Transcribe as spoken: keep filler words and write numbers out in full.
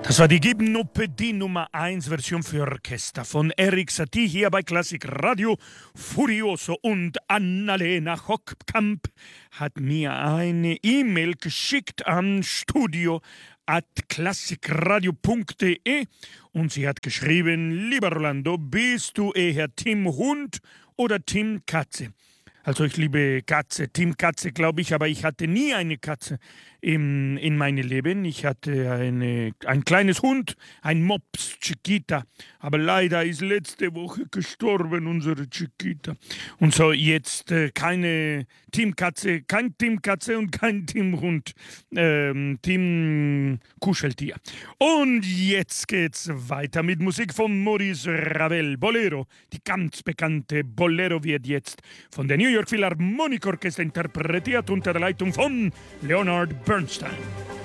Das war die Gymnopädie Nummer eins Version für Orchester von Erik Satie hier bei Klassik Radio. Furioso und Annalena Hockkamp hat mir eine E-Mail geschickt an studio at klassikradio punkt de und sie hat geschrieben: Lieber Rolando, bist du eher Team Hund oder Team Katze? Also ich liebe Katze, Team Katze glaube ich, aber ich hatte nie eine Katze im, in meinem Leben. Ich hatte eine, ein kleines Hund, ein Mops, Chiquita, aber leider ist letzte Woche gestorben, unsere Chiquita. Und so jetzt äh, keine Team Katze, kein Team Katze und kein Team Hund, ähm, Team Kuscheltier. Und jetzt geht's weiter mit Musik von Maurice Ravel, Bolero. Die ganz bekannte Bolero wird jetzt von der New York Philharmonic Orchestra interpretiert unter der Leitung von Leonard Bernstein.